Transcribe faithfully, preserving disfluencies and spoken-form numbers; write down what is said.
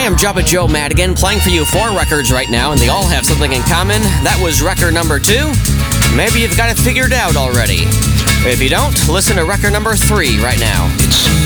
am Jubba Joe Madigan, playing for you four records right now, and they all have something in common. That was record number two. Maybe you've got it figured out already. If you don't, listen to record number three right now.